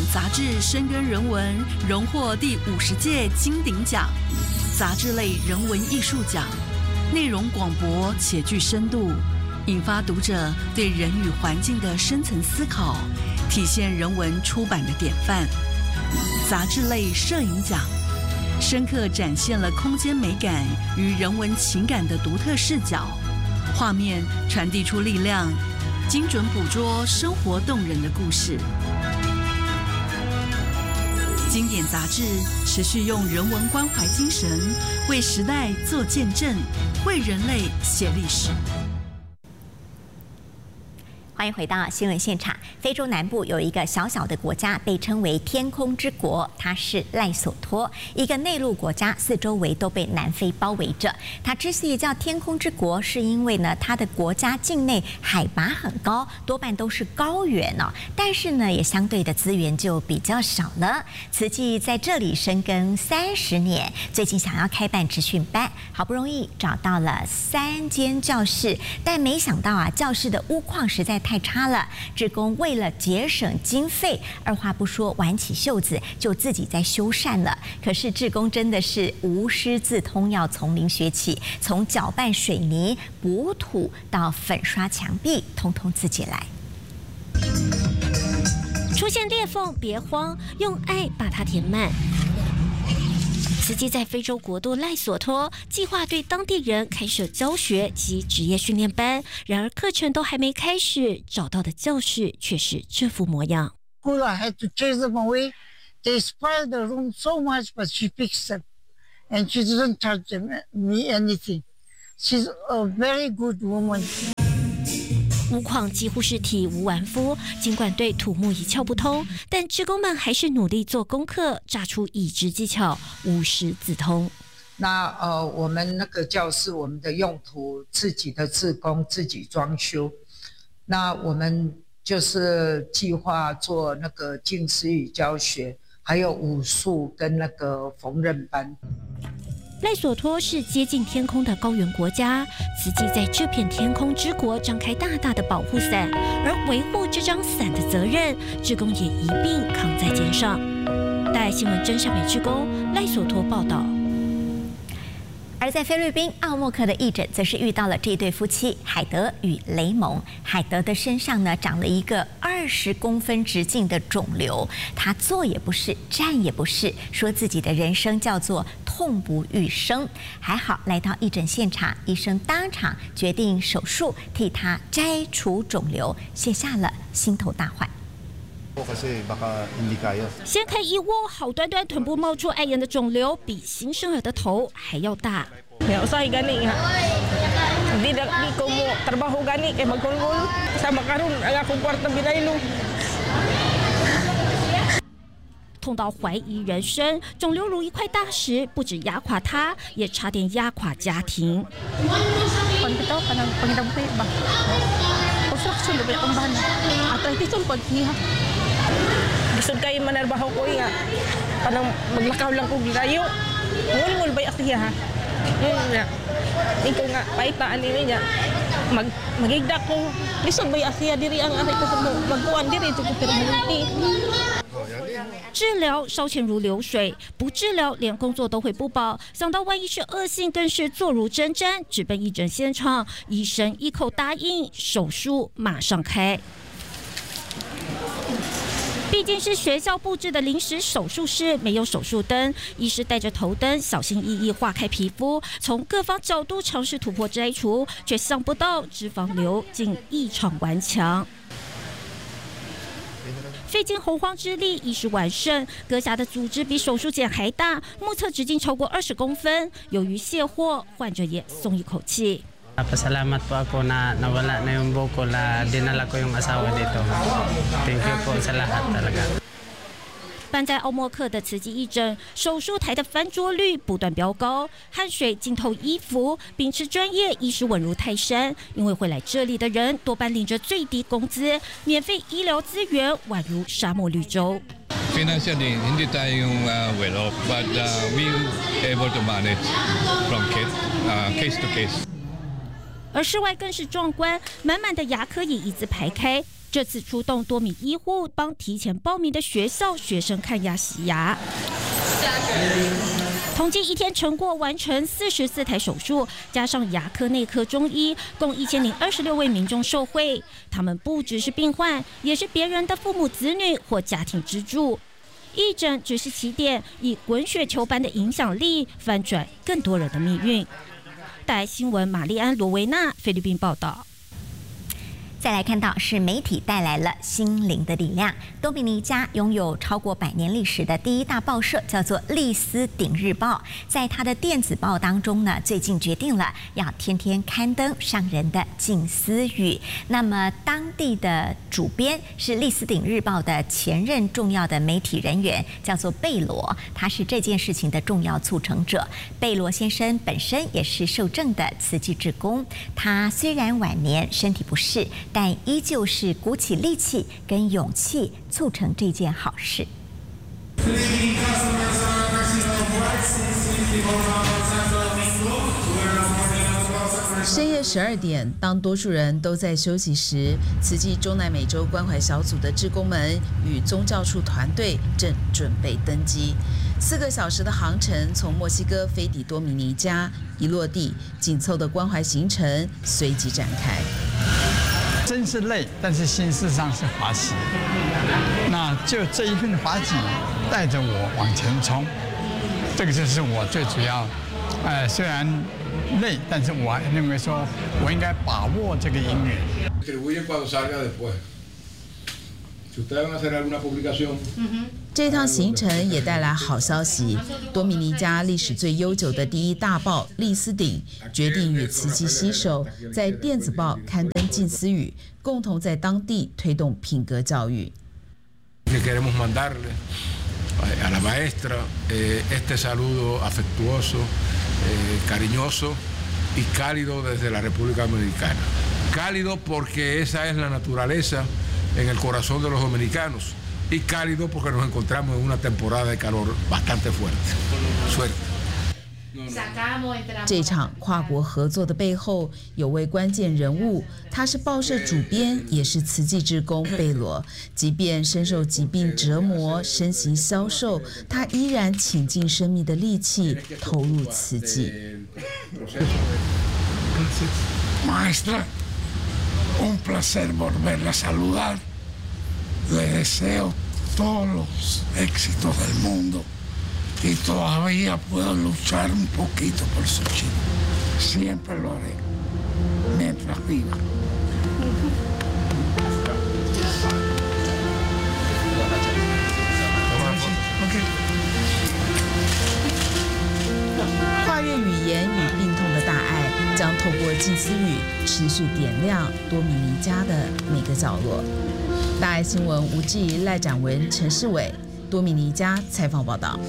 杂志深耕人文荣获第50届金鼎奖杂志类人文艺术奖，内容广博且具深度，引发读者对人与环境的深层思考，体现人文出版的典范。杂志类摄影奖，深刻展现了空间美感与人文情感的独特视角，画面传递出力量，精准捕捉生活动人的故事。经典杂志持续用人文关怀精神，为时代做见证，为人类写历史。 欢迎回到新闻现场。非洲南部有一个小小的国家，被称为天空之国，它是赖索托，一个内陆国家，四周围都被南非包围着。它之所以叫天空之国，是因为呢，它的国家境内海拔很高，多半都是高原哦，但是呢，也相对的资源就比较少了。慈济在这里深耕30年，最近想要开办职训班，好不容易找到了3间教室，但没想到啊，教室的屋况实在太差了，志工为了节省经费，二话不说挽起袖子就自己在修缮了。可是志工真的是无师自通，要从零学起，从搅拌水泥、补土到粉刷墙壁，通通自己来。 出现裂缝别慌，用爱把它填满。慈济在非洲国度赖索托计划对当地人开设教学及职业训练班，然而课程都还没开始，找到的教室却是这副模样。 I had to chase them away. They spoiled the room so much, but she fixed them, and she didn't charge me anything. She's a very good woman. 屋况几乎是体无完肤，尽管对土木一窍不通，但志工们还是努力做功课，榨出已知技巧，无师自通。 那我们那个教室，我们的用途自己的志工自己装修。那我们就是计划做那个近似语教学，还有武术跟那个缝纫班。 赖索托是接近天空的高原国家，慈济在这片天空之国张开大大的保护伞，而维护这张伞的责任，志工也一并扛在肩上。大爱新闻真善美志工赖索托报道。 而在菲律宾奥莫克的义诊，则是遇到了这对夫妻海德与雷蒙。海德的身上呢长了一个20公分直径的肿瘤，他坐也不是，站也不是，说自己的人生叫做痛不欲生。还好来到义诊现场，医生当场决定手术替他摘除肿瘤，写下了心头大患。 掀开一窝，好端端臀部冒出碍眼的肿瘤，比新生儿的头还要大。 Usahay gani nga. Di ko mo trabaho gani kay magkulgul sama karon ang akong kwarta binaylo. 痛到怀疑人生，肿瘤如一块大石，不止压垮他，也差点压垮家庭。 Gusto kayo manarbaho ko nga. Parang maglakaw lang ko gilayo. Ngul-ngul ba siya ha? Ikaw nga paitaan niya. Magigda ko. Lisod ba siya diri ang ari ko magkuan diri ito ko permanente. 治疗烧钱如流水，不治疗连工作都会不保。想到万一是恶性，更是坐如针毡。直奔义诊现场，医生一口答应，手术马上开。毕竟是学校布置的临时手术室，没有手术灯，医师带着头灯，小心翼翼化开皮肤，从各方角度尝试突破摘除，却想不到脂肪瘤竟异常顽强。费尽洪荒之力，医师完胜，割下的组织比手术剪还大，目测直径超过20公分。由于卸货，患者也松一口气。 Pasalamat po ako na nawala na yung buko na dinala ko yung asawa dito. Thank you po sa lahat talaga. 办在奥莫克的慈济义诊，手术台的翻桌率不断飙高，汗水浸透衣服。秉持专业，医师稳如泰山。因为会来这里的人多半领着最低工资，免费医疗资源宛如沙漠绿洲。 Financially, hindi tayo well off, but we able to manage from case to case. 而室外更是壮观，满满的牙科椅一字排开。 这次出动多名医护帮提前报名的学校学生看牙洗牙。统计一天成果完成44台手术，加上牙科、内科、中医，共1026位民众受惠。他们不只是病患，也是别人的父母、子女或家庭支柱。义诊只是起点，以滚雪球般的影响力翻转更多人的命运。带新闻玛丽安·罗维纳菲律宾报道。 再来看到是媒体带来了心灵的力量。多米尼加拥有超过100年历史的第一大报社叫做利斯鼎日报，在它的电子报当中呢，最近决定了要天天刊登上人的静思语。那么当地的主编是利斯鼎日报的前任重要的媒体人员，叫做贝罗，他是这件事情的重要促成者。贝罗先生本身也是受证的慈济志工，他虽然晚年身体不适，但依旧是鼓起力气跟勇气促成这件好事。 深夜12点，当多数人都在休息时，慈济中南美洲关怀小组的志工们与宗教处团队正准备登机。4个小时的航程从墨西哥飞抵多米尼加，一落地，紧凑的关怀行程随即展开。 真是累，但是心事上是欢喜。那就这一份欢喜带着我往前冲，这个就是我最主要。虽然累，但是我认为说我应该把握这个因缘。 这趟行程也带来好消息，多米尼加历史最悠久的第一大报利斯鼎决定与慈济携手，在电子报刊登静思语，共同在当地推动品格教育。 A la maestra este saludo afectuoso, cariñoso y cálido desde la República Dominicana. Cálido porque esa es la naturaleza en el corazón de los dominicanos y cálido porque nos encontramos en una temporada de calor bastante fuerte. Suerte. 这场跨国合作的背后有位关键人物，他是报社主编，也是慈济志工贝罗。即便深受疾病折磨，身形消瘦，他依然倾尽生命的力气投入慈济。 Maestra, un placer volverla a saludar. Le deseo todos los éxitos del mundo.Y todavía puedo luchar un poquito por su chico. Siempre lo haré, mientras viva. 跨越语言与病痛的大爱，将透过静思语持续点亮多米尼加的每个角落。大爱新闻吴志怡、赖展文、陈世伟。多米尼加采访报道。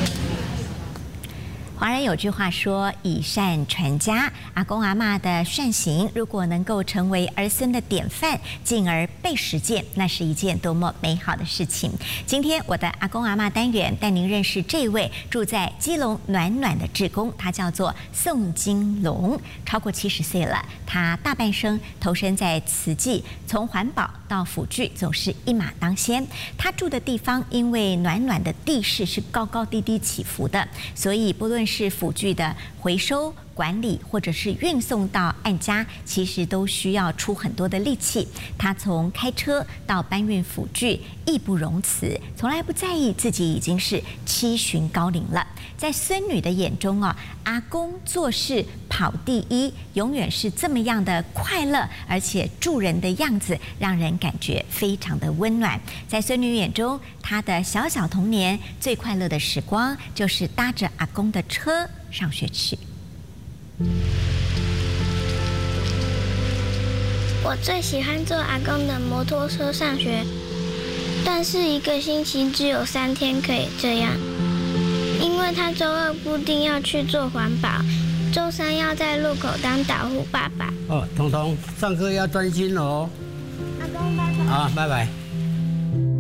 华人有句话说“以善传家”，阿公阿嬷的善行如果能够成为儿孙的典范，进而被实践，那是一件多么美好的事情。今天我的阿公阿嬷单元带您认识这位住在基隆暖暖的志工，他叫做宋金龙，超过70岁了。他大半生投身在慈济，从环保到辅具总是一马当先。他住的地方因为暖暖的地势是高高低低起伏的，所以不论是辅具的回收管理或者是运送到案家，其实都需要出很多的力气。他从开车到搬运辅具义不容辞，从来不在意自己已经是70旬高龄了。在孙女的眼中啊，阿公做事跑第一，永远是这么样的快乐，而且助人的样子让人感觉非常的温暖。在孙女眼中，她的小小童年最快乐的时光就是搭着阿公的车上学去。 我最喜欢坐阿公的摩托车上学，但是一个星期只有3天可以这样，因为他周2固定要去做环保，周3要在路口当导护爸爸。 哦，彤彤，上课要专心哦。 阿公，拜拜。 好，拜拜。